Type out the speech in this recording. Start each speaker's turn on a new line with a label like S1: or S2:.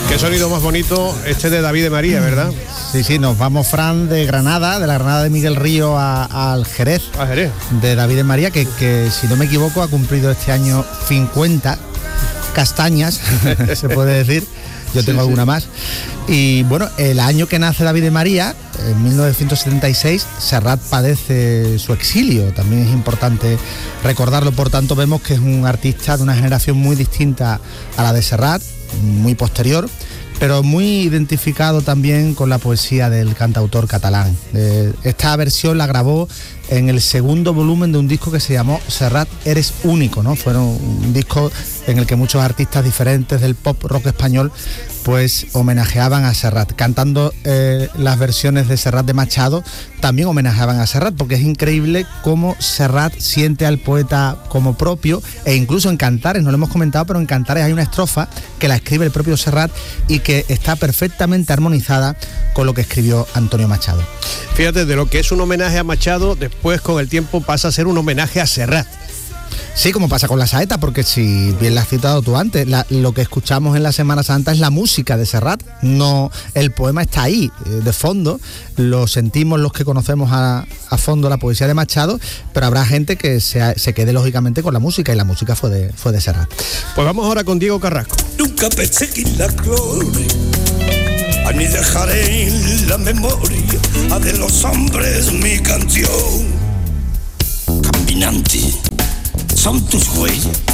S1: Qué sonido más bonito este de David de María, ¿verdad?
S2: Sí, nos vamos, Fran, de Granada, de la Granada de Miguel Río al Jerez.
S1: A Jerez.
S2: De David de María, que si no me equivoco ha cumplido este año 50 castañas, se puede decir. Yo tengo alguna más. Y bueno, el año que nace David de María, en 1976, Serrat padece su exilio. También es importante recordarlo. Por tanto, vemos que es un artista de una generación muy distinta a la de Serrat, muy posterior, pero muy identificado también con la poesía del cantautor catalán. Esta versión la grabó en el segundo volumen de un disco que se llamó Serrat Eres Único, ¿no? Fueron un disco en el que muchos artistas diferentes del pop rock español pues homenajeaban a Serrat. Cantando las versiones de Serrat de Machado también homenajeaban a Serrat, porque es increíble cómo Serrat siente al poeta como propio, e incluso en Cantares, no lo hemos comentado, pero en Cantares hay una estrofa que la escribe el propio Serrat y que está perfectamente armonizada con lo que escribió Antonio Machado.
S1: Fíjate, de lo que es un homenaje a Machado, después con el tiempo pasa a ser un homenaje a Serrat.
S2: Sí, como pasa con la saeta, porque si bien la has citado tú antes, lo que escuchamos en la Semana Santa es la música de Serrat, no, el poema está ahí, de fondo, lo sentimos los que conocemos a fondo la poesía de Machado, pero habrá gente que se quede lógicamente con la música, y la música fue de Serrat.
S1: Pues vamos ahora con Diego Carrasco.
S3: Nunca pensé que la gloria, ni dejaré en la memoria de los hombres mi canción. Caminante, son tus huellas